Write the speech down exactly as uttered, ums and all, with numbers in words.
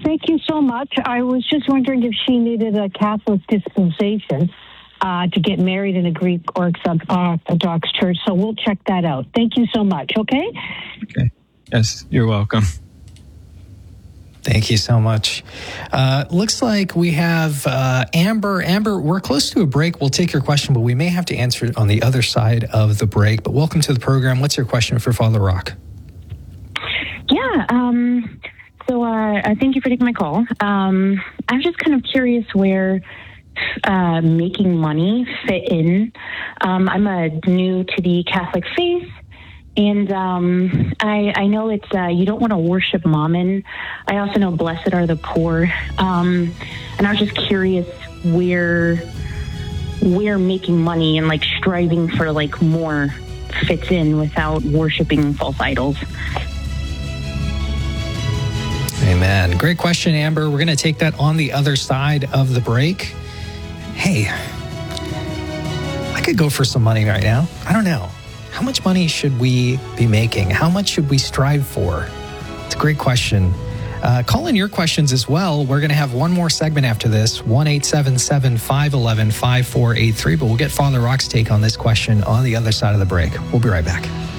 thank you so much. I was just wondering if she needed a Catholic dispensation uh, to get married in a Greek Orthodox church, so we'll check that out. Thank you so much, okay? Okay. Yes, you're welcome. Thank you so much. Uh, looks like we have uh, Amber. Amber, we're close to a break. We'll take your question, but we may have to answer it on the other side of the break. But welcome to the program. What's your question for Father Rock? Yeah, um, so uh, thank you for taking my call. Um, I'm just kind of curious where uh, making money fit in. Um, I'm a new to the Catholic faith. And um, I, I know it's uh, you don't want to worship mammon. I also know blessed are the poor. Um, and I was just curious where where making money and like striving for like more fits in without worshiping false idols. Amen. Great question, Amber. We're going to take that on the other side of the break. Hey, I could go for some money right now. I don't know. How much money should we be making? How much should we strive for? It's a great question. Uh, call in your questions as well. We're going to have one more segment after this, one eight seven seven, five one one, five four eight three. But we'll get Father Rock's take on this question on the other side of the break. We'll be right back.